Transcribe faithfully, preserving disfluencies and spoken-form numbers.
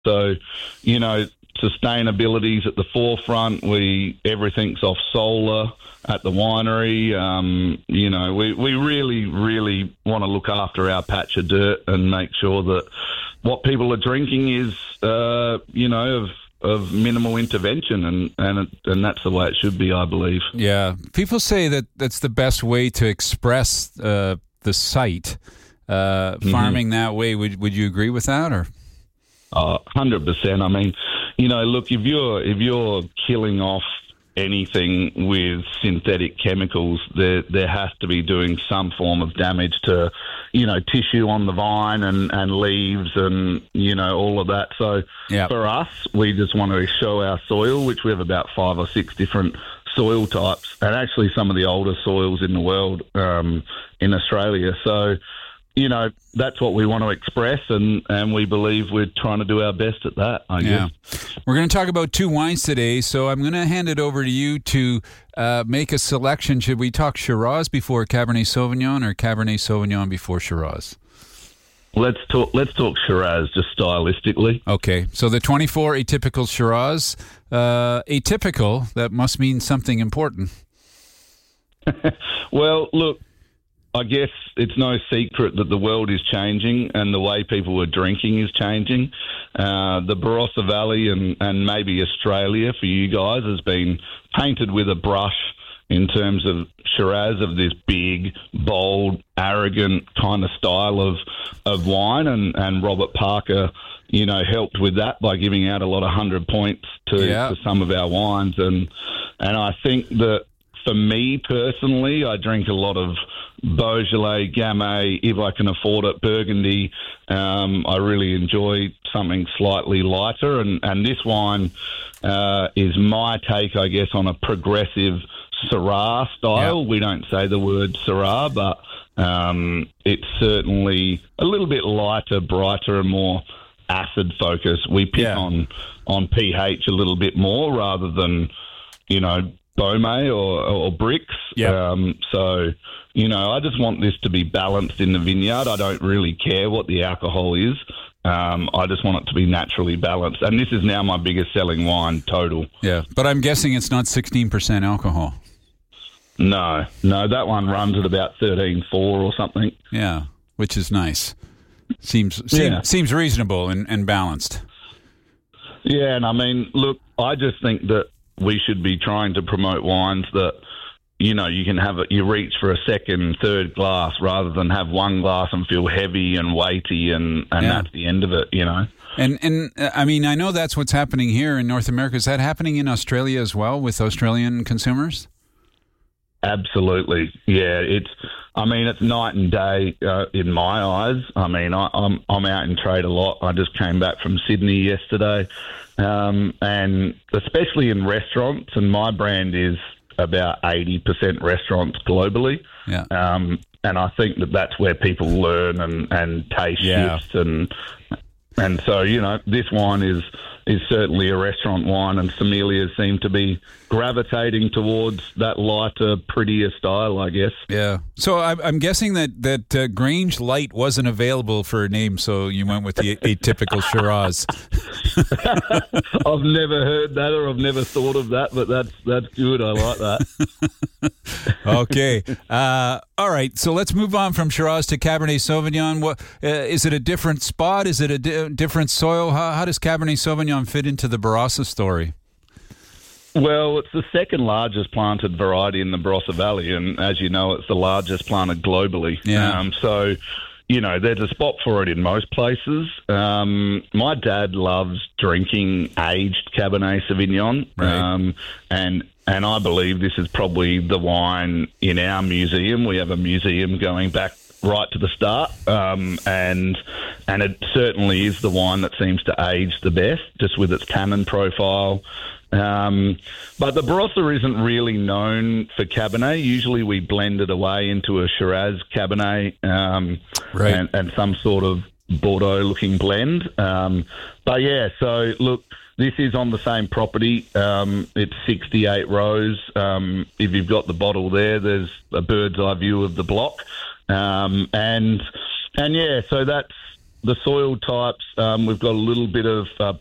So, you know, sustainability's at the forefront. We everything's off solar at the winery. Um, you know, we, we really, really want to look after our patch of dirt and make sure that what people are drinking is, uh, you know, of of minimal intervention, and and it, and that's the way it should be, I believe. Yeah, people say that that's the best way to express uh, the site. Uh, farming mm-hmm. that way, would would you agree with that, or? Uh, hundred percent. I mean, you know, look, if you're if you're killing off anything with synthetic chemicals, there there has to be doing some form of damage to, you know, tissue on the vine and, and leaves and, you know, all of that. So yep. for us, we just want to show our soil, which we have about five or six different soil types, and actually some of the older soils in the world um, in Australia. So, you know, that's what we want to express, and, and we believe we're trying to do our best at that, I yeah. guess. We're going to talk about two wines today, so I'm going to hand it over to you to uh, make a selection. Should we talk Shiraz before Cabernet Sauvignon, or Cabernet Sauvignon before Shiraz? Let's talk Let's talk Shiraz, just stylistically. Okay, so the twenty-four Atypical Shiraz. Uh, atypical, that must mean something important. Well, look, I guess it's no secret that the world is changing and the way people are drinking is changing. Uh, the Barossa Valley and, and maybe Australia for you guys has been painted with a brush in terms of Shiraz, of this big, bold, arrogant kind of style of of wine. And, and Robert Parker, you know, helped with that by giving out a lot of hundred points to, yeah. to some of our wines. And and I think that for me personally, I drink a lot of Beaujolais, Gamay, if I can afford it, Burgundy. Um, I really enjoy something slightly lighter, and, and this wine uh, is my take, I guess, on a progressive Syrah style. Yep. We don't say the word Syrah, but um, it's certainly a little bit lighter, brighter, and more acid focused. We pick yeah. on, on pH a little bit more rather than, you know, Beaumay or, or bricks. Yep. Um, so, you know, I just want this to be balanced in the vineyard. I don't really care what the alcohol is. Um, I just want it to be naturally balanced. And this is now my biggest selling wine total. Yeah, but I'm guessing it's not sixteen percent alcohol. No, no, that one runs at about thirteen four or something. Yeah, which is nice. Seems seems, yeah. seems reasonable and, and balanced. Yeah, and I mean, look, I just think that we should be trying to promote wines that, you know, you can have it, you reach for a second, third glass rather than have one glass and feel heavy and weighty and, and yeah. that's the end of it, you know. And, and uh, I mean, I know that's what's happening here in North America. Is that happening in Australia as well with Australian consumers? Absolutely. Yeah, it's, I mean, it's night and day uh, in my eyes. I mean, I, I'm I'm out in trade a lot. I just came back from Sydney yesterday, um, and especially in restaurants, and my brand is about eighty percent restaurants globally. Yeah. Um, and I think that that's where people learn and, and taste yeah. shifts. And and so, you know, this wine is is certainly a restaurant wine, and sommeliers seem to be gravitating towards that lighter, prettier style, I guess. Yeah. So I'm, I'm guessing that, that uh, Grange Light wasn't available for a name, so you went with the Atypical Shiraz. I've never heard that, or I've never thought of that, but that's that's good. I like that. Okay. Uh, all right. So let's move on from Shiraz to Cabernet Sauvignon. What, uh, is it a different spot? Is it a di- different soil? How, how does Cabernet Sauvignon fit into the Barossa story? Well, it's the second largest planted variety in the Barossa Valley, and as you know, it's the largest planted globally. Yeah. Um, so, you know, there's a spot for it in most places. Um, my dad loves drinking aged Cabernet Sauvignon, right. um, and and I believe this is probably the wine in our museum. We have a museum going back right to the start, um, and and it certainly is the wine that seems to age the best, just with its tannin profile. Um, but the Barossa isn't really known for Cabernet. Usually we blend it away into a Shiraz Cabernet um, right. and, and some sort of Bordeaux-looking blend. Um, but, yeah, so, look, this is on the same property. Um, it's sixty-eight rows. Um, if you've got the bottle there, there's a bird's eye view of the block. Um, and, and, yeah, so that's, the soil types, um, we've got a little bit of uh,